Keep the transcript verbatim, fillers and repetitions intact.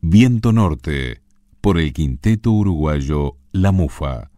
Viento Norte, por el Quinteto Uruguayo La Mufa.